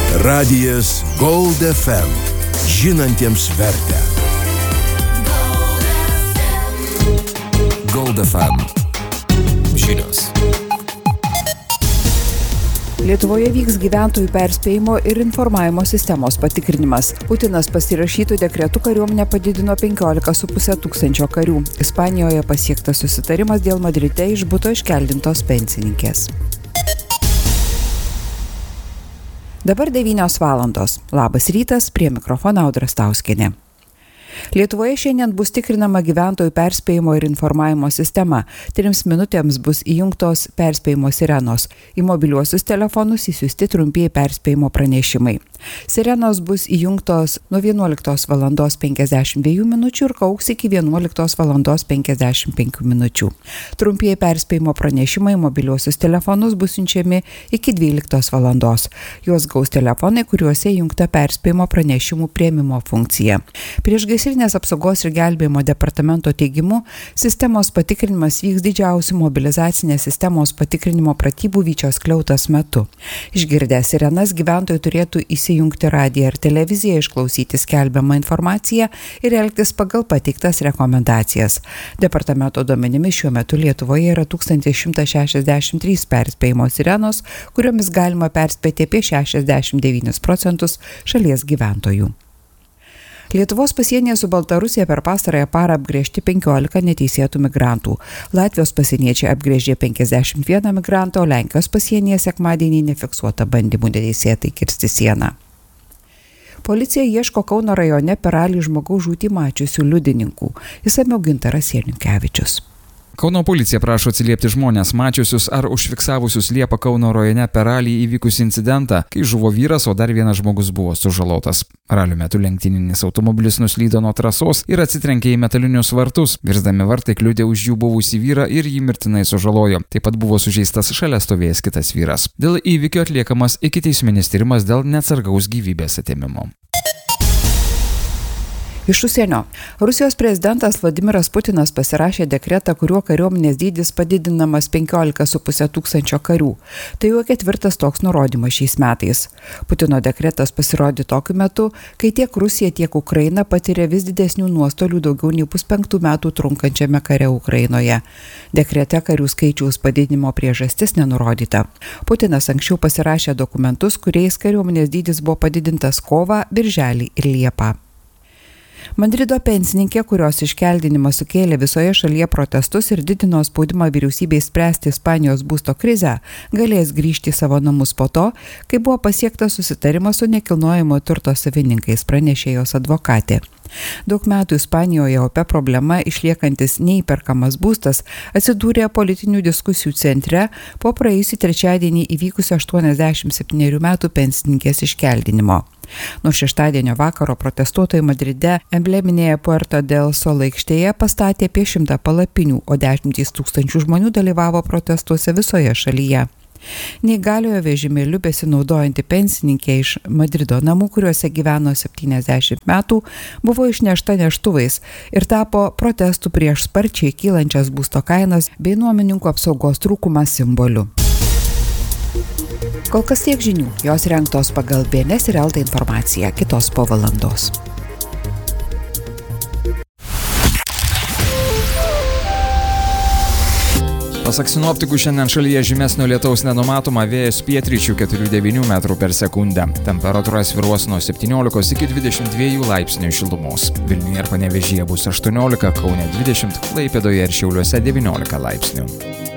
Radijas Gold FM. Žinantiems vertę. Gold FM. Žinios. Lietuvoje vyks gyventojų perspėjimo ir informavimo sistemos patikrinimas. Putinas pasirašytų dekretu kariuomenę padidino 15,5 tūkstančio karių. Ispanijoje pasiektas susitarimas dėl Madride iš buto iškeldintos pensininkės. Dabar 9 valandos. Labas rytas, prie mikrofono Audra Stauskienė. Lietuvoje šiandien bus tikrinama gyventojų perspėjimo ir informavimo sistema. 3 minutėms bus įjungtos perspėjimo sirenos. Į mobiliuosius telefonus įsiųsti trumpieji perspėjimo pranešimai. Sirenos bus įjungtos nuo 11:52 minučių ir kauks iki 11:55 minučių. Trumpieji perspėjimo pranešimai į mobiliuosius telefonus bus siunčiami iki 12 valandos. Juos gaus telefonai, kuriuose įjungta perspėjimo pranešimų priėmimo funkcija. Priešgaisrinės apsaugos ir gelbėjimo departamento teigimu, sistemos patikrinimas vyks didžiausių mobilizacinės sistemos patikrinimo pratybų Vyčio skliautos metu. Išgirdę sirenas, gyventojai turėtų įsijungti radiją ir televiziją, išklausyti skelbiamą informaciją ir elgtis pagal pateiktas rekomendacijas. Departamento duomenimis šiuo metu Lietuvoje yra 1163 perspėjimo sirenos, kuriomis galima perspėti apie 69% šalies gyventojų. Lietuvos pasienyje su Baltarusija per pastarąją parą apgręžti 15 neteisėtų migrantų. Latvijos pasieniečiai apgręžė 51 migrantą, o Lenkijos pasienyje sekmadienį nefiksuota bandymų neteisėtai kirsti sieną. Policija ieško Kauno rajone per ralį žmogaus žūtį mačiusių liudininkų. Išsamiau Gintaras Janinkevičius. Kauno policija prašo atsiliepti žmonės mačiusius ar užfiksavusius Liepą Kauno rajone per ralį įvykusį incidentą, kai žuvo vyras, o dar vienas žmogus buvo sužalotas. Ralio metu lenktyninis automobilis nuslydo nuo trasos ir atsitrenkė į metalinius vartus. Virsdami vartai kliudė už jų buvusį vyrą ir jį mirtinai sužalojo. Taip pat buvo sužeistas šalia stovėjęs kitas vyras. Dėl įvykio atliekamas ikiteisminis tyrimas dėl neatsargaus gyvybės atėmimo. Iš užsienio. Rusijos prezidentas Vladimiras Putinas pasirašė dekretą, kuriuo kariuomenės dydis padidinamas 15,5 tūkstančio karių. Tai jau 4 toks nurodymas šiais metais. Putino dekretas pasirodė tokiu metu, kai tiek Rusija, tiek Ukraina patiria vis didesnių nuostolių daugiau nei 5 metų trunkančiame kare Ukrainoje. Dekrete karių skaičiaus padidinimo priežastis nenurodyta. Putinas anksčiau pasirašė dokumentus, kuriais kariuomenės dydis buvo padidintas kovą, birželį ir liepą. Madrido pensininkė, kurios iškeldinimas sukėlė visoje šalyje protestus ir didino spaudimą vyriausybei spręsti Ispanijos būsto krizę, galės grįžti į savo namus po to, kai buvo pasiektas susitarimas su nekilnojamo turto savininkais, pranešė jos advokatė. Daug metų Ispanijoje opia problema išliekantis neįperkamas būstas atsidūrė politinių diskusijų centre po praėjusį trečiadienį įvykusio 87 metų pensininkės iškeldinimo. Nuo šeštadienio vakaro protestuotojai Madride embleminėje Puerto del Sol aikštėje pastatė apie 100 palapinių, o 10 000 žmonių dalyvavo protestuose visoje šalyje. Neįgaliojo vežimėliu besinaudojanti pensininkė iš Madrido namų, kuriuose gyveno 70 metų, buvo išnešta neštuvais ir tapo protestų prieš sparčiai kylančias būsto kainas bei nuomininkų apsaugos trūkumą simboliu. Kol kas tiek žinių, jos rengtos pagal BNS ir LT informaciją, kitos po valandos. Pasak sinoptikų, šiandien šalyje žymesnio lietaus nenumatoma, vėjas pietryčių 4-9 metrų per sekundę. Temperatūra svyruos nuo 17 iki 22 laipsnių šilumos. Vilniuje ir Panevėžyje bus 18, Kaune 20, Klaipėdoje ir Šiauliuose 19 laipsnių.